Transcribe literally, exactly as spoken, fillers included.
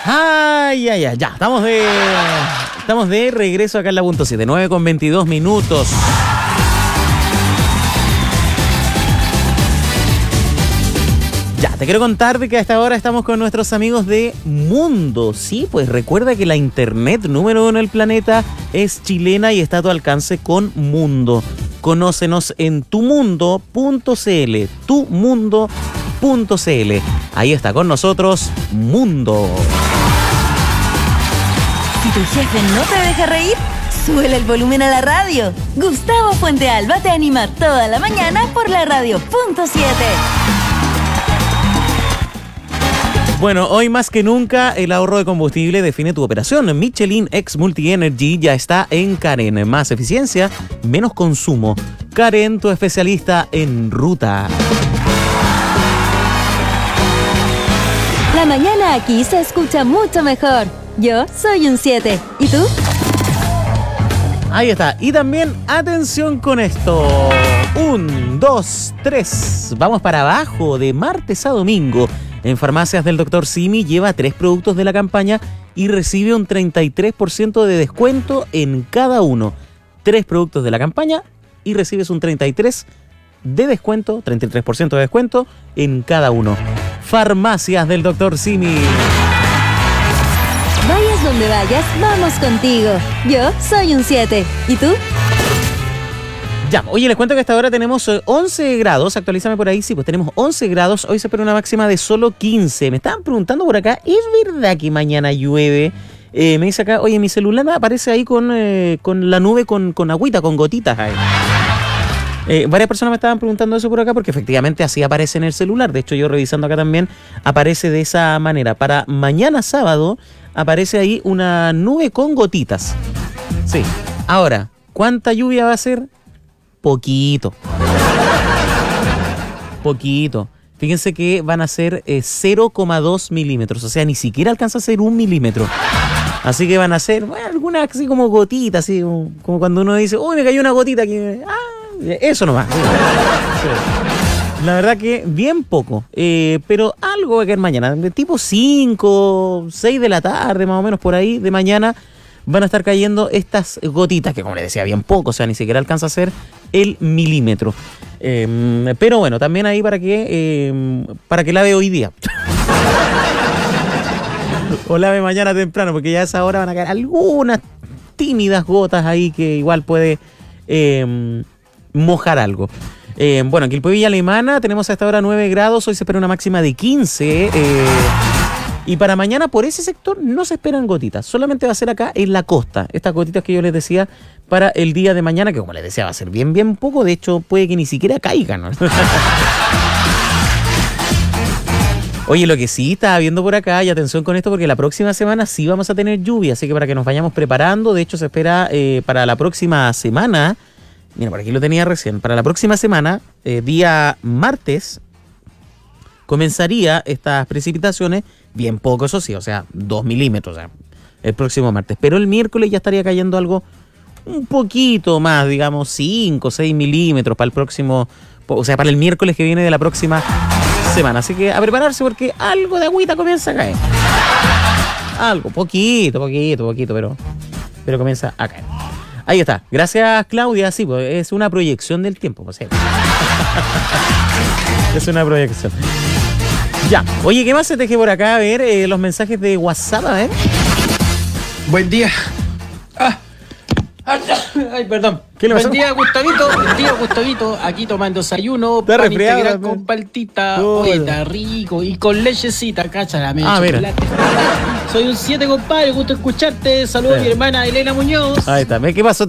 Ay, ay, ay, ya, estamos de, estamos de regreso acá en la punto siete, nueve con veintidós minutos. Ya, te quiero contar de que a esta hora estamos con nuestros amigos de Mundo. Sí, pues recuerda que la internet número uno del planeta es chilena y está a tu alcance con Mundo. Conócenos en tumundo punto cl, tumundo punto cl. Ahí está con nosotros Mundo. Si tu jefe no te deja reír, súbele el volumen a la radio. Gustavo Fuentealba te anima toda la mañana por la radio punto siete. Bueno, hoy más que nunca el ahorro de combustible define tu operación. Michelin X Multi Energy ya está en Karen. Más eficiencia, menos consumo. Karen, tu especialista en ruta. La mañana aquí se escucha mucho mejor. Yo soy un siete. ¿Y tú? Ahí está. Y también, atención con esto. Un, dos, tres. Vamos para abajo de martes a domingo. En farmacias del doctor Simi lleva tres productos de la campaña y recibe un treinta y tres por ciento de descuento en cada uno. Tres productos de la campaña y recibes un treinta y tres por ciento de descuento, treinta y tres por ciento de descuento en cada uno. Farmacias del doctor Simi. Vayas donde vayas, vamos contigo. Yo soy un siete. ¿Y tú? Ya, oye, les cuento que hasta ahora tenemos once grados, actualízame por ahí, sí, pues tenemos once grados, hoy se espera una máxima de solo quince. Me estaban preguntando por acá, ¿es verdad que mañana llueve? Eh, me dice acá, oye, mi celular aparece ahí con, eh, con la nube con, con agüita, con gotitas ahí. Eh, varias personas me estaban preguntando eso por acá porque efectivamente así aparece en el celular. De hecho, yo revisando acá también aparece de esa manera. Para mañana sábado aparece ahí una nube con gotitas. Sí. Ahora, ¿cuánta lluvia va a ser? Poquito. Poquito. Fíjense que van a ser eh, cero coma dos milímetros. O sea, ni siquiera alcanza a ser un milímetro. Así que van a ser, bueno, algunas así como gotitas, así como, como cuando uno dice, uy, me cayó una gotita aquí. Ah, eso nomás. La verdad que bien poco. Eh, pero algo va a caer mañana. Tipo cinco, seis de la tarde, más o menos por ahí, de mañana. Van a estar cayendo estas gotitas, que como les decía, bien poco, o sea, ni siquiera alcanza a ser el milímetro. Eh, pero bueno, también ahí para que, eh, para que lave hoy día. O lave mañana temprano, porque ya a esa hora van a caer algunas tímidas gotas ahí que igual puede eh, mojar algo. Eh, bueno, en Quilpué, Villa Alemana tenemos hasta ahora nueve grados, hoy se espera una máxima de quince. Eh, Y para mañana por ese sector no se esperan gotitas, solamente va a ser acá en la costa. Estas gotitas que yo les decía para el día de mañana, que como les decía va a ser bien, bien poco, de hecho puede que ni siquiera caigan, ¿no? Oye, lo que sí estaba viendo por acá, y atención con esto porque la próxima semana sí vamos a tener lluvia, así que para que nos vayamos preparando, de hecho se espera eh, para la próxima semana, mira, por aquí lo tenía recién, para la próxima semana, eh, día martes, comenzaría estas precipitaciones, bien poco eso sí, o sea, dos milímetros, o sea, el próximo martes. Pero el miércoles ya estaría cayendo algo un poquito más, digamos, cinco, seis milímetros para el próximo, o sea, para el miércoles que viene de la próxima semana. Así que a prepararse porque algo de agüita comienza a caer. Algo, poquito, poquito, poquito, pero, pero comienza a caer. Ahí está. Gracias, Claudia. Sí, pues es una proyección del tiempo, pues, ¿sí? Es una proyección. Ya. Oye, ¿qué más se teje por acá? A ver, eh, los mensajes de WhatsApp, a ver. Buen día. Ah. Ay, perdón. ¿Qué le pasó? Buen día, Gustavito. Buen día, Gustavito. Aquí tomando desayuno. Está pan resfriado, integral ¿no? con paltita. Oh, Oye, no. está rico. Y con lechecita, cáchala, me Ah, mira. chocolate. Soy un siete, compadre. Gusto escucharte. Saludos a mi hermana Elena Muñoz. Ahí está. ¿Qué pasó?